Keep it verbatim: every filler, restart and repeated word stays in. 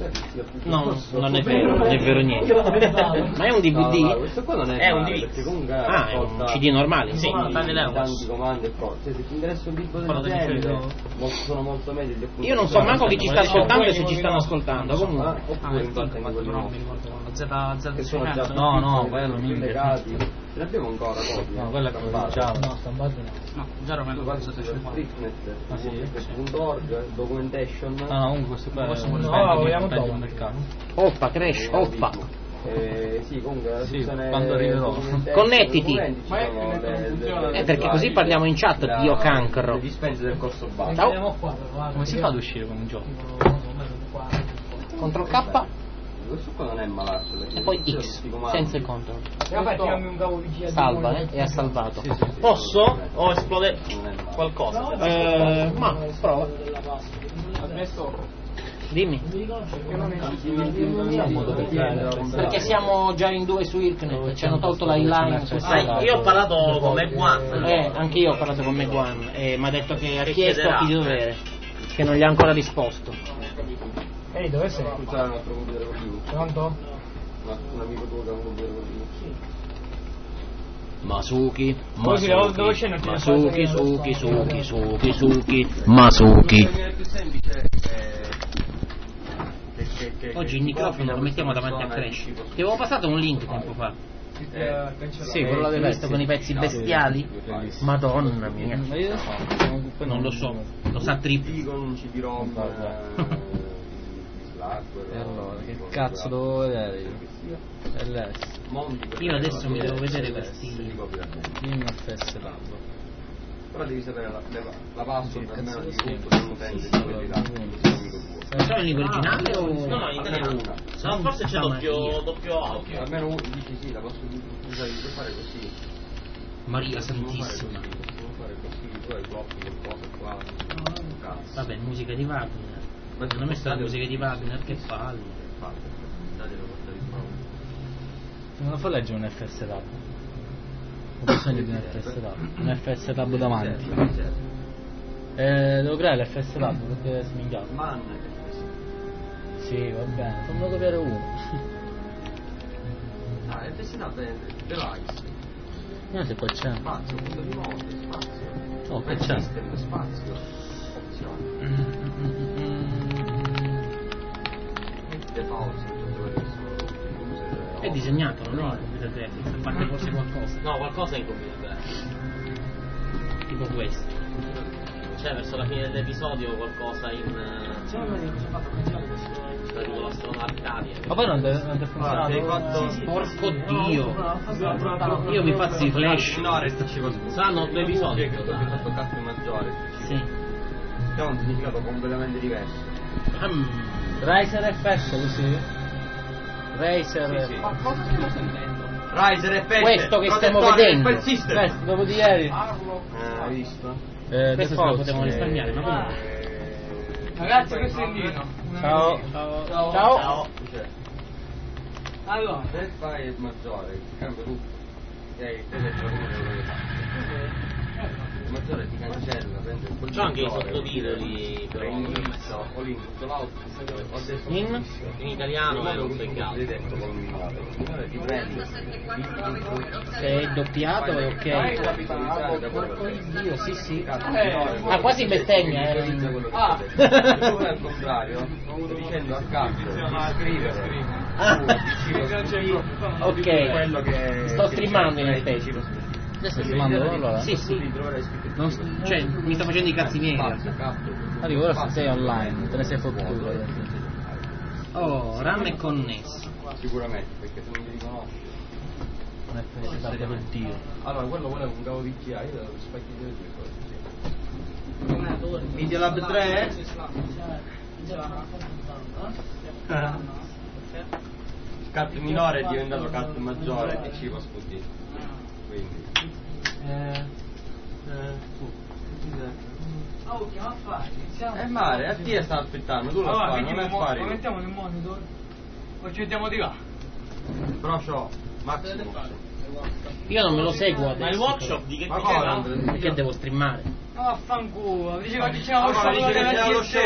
No, non è vero, non è vero niente. Ma è un D V D? No, questo qua non è, è un male, D V D. perché comunque Ah, è un C D normale? Sì, tanti comandi e cose. Se ti interessa un libro del genere, molto, sono molto meglio gli appunti. Io non so manco chi ci sta ascoltando e se ci stanno ascoltando. Comunque. Oppure infatti anche quelli che sono già no, no, quello mi legati. Ce ne abbiamo ancora pochi. No, quello è stampato. No, stampato no. No, già ero Tu guardi su Freaknet punto org, documentation. Ah, no, comunque questo qua Possiamo no, vogliamo dopo mercato. Oppa, crash, oppa. Eh, sì, comunque sì, quando arriverò. Connettiti. Eh, perché così parliamo in chat, dio cancro. Le dispense del corso base. Ciao. Come si fa ad uscire con un gioco? Control K questo qua non è malato e poi X senza il control. Salva, eh? E ha salvato. Sì, sì. Posso? O esplode qualcosa? Eh, ma prova. Dimmi. Perché siamo già in due su Irknet, ci hanno tolto la line. Ah, io ho parlato con Megwan. Eh, anche io ho parlato con Megwan e mi ha detto che ha chiesto a chi di dovere, che non gli ha ancora risposto. Ehi, dove sei? Scusate un altro computer così. Pronto? Un amico tuo che ha un computer così. Masuki, Masuki, Masuki, Suki, Suki, Suki, Suki, Masuki. Oggi il microfono lo mettiamo davanti a Crash. Ti avevo passato un link tempo fa. Eh, sì, quello l'hai visto con i pezzi bestiali? Madonna mia. Non lo so, lo sa Trip. Con un C D ROM. E allora, che cazzo devo vedere io? L S. Io adesso mi devo vedere questi in F S Lab. Però devi sapere la, la password almeno di tutto se non utente di quelli là. Sono in lingua originale o no, no, in italiano. No, forse c'è doppio, doppio audio. Almeno uno dici sì, la posso usare, puoi fare così. Maria Santissima. Possiamo fare così, tu hai blocchi qualcosa qua. Cazzo. Vabbè, musica di Wagner. Ma hanno messo la musica di Wagner, che palle. Non lo fa leggere un F S Lab? Ho bisogno di un F S Lab. Un F S Lab davanti. Eh, devo creare l'F S Lab perché è smingato. Sì, va bene, fammelo copiare uno. Ah, F S Lab è device. Non se qua c'è. Spazio, punto di modo, spazio. Oh, che c'è? System, spazio. Opzioni. Default. È disegnato, non è in computer graphics, a parte forse qualcosa. No, qualcosa è in computer graphics. Tipo questo. Cioè, verso la fine dell'episodio qualcosa in... tipo la strada Arcadia. Ma poi non deve, non deve funzionare. Fatto... Sì, sì, porco dio. Io mi faccio i flash. No, resta ci va. Saranno due episodi. Che ho fatto cazzo maggiore. Sì. C'è un significato completamente diverso. Um. Riser F S così? Razer sì, sì. Ma cosa stiamo sentendo? Riser F S. Questo che stiamo vedendo. Questo, dopo di ieri. Eh, hai visto? Eh, questo se lo potevamo risparmiare, ma comunque. Ragazzi, questo è il Nino. Ciao. Ciao. Ciao. Ciao. Allora, se fai il maggiore, ti cambia tutto. Sei il telefono. Il maggiore ti cancella, prende il C'ho anche i sottotitoli però l'inizio o l'input l'output In? in italiano e non so in caso. detto con il minore ti prende Se è doppiato è ok. Porco dio, sì sì. Ah, quasi bestemmia eh. ah, tu al contrario sto dicendo a cambio di scrivere ok, sto streamando in effetti. Adesso stai filmando allora? Sì, sì. Non, cioè, mi sto facendo i cazzi miei. Ma dico, ora sei online, te ne sei fottuto. Oh, RAM è connesso. Sicuramente, perché se non mi riconosci. Non è per per Dio. Allora, quello vuole un cavo V G A, io devo spacchiare due cose. Media Lab tre? Il cat minore è diventato cat maggiore e ci va sfuggire. Quindi. Eh. Eh. oh, che ma fai? Eh mare, a te sta aspettando, tu lo allora, fai, non è affari. Lo mettiamo nel monitor? O ci mettiamo di là? Però c'ho Maximus. Io non me lo seguo adesso. Ma il workshop di che Ma ti chiama? cosa? Perché devo streamare? Ma vaffanculo, diceva che c'era Allora, dice che c'era lo lo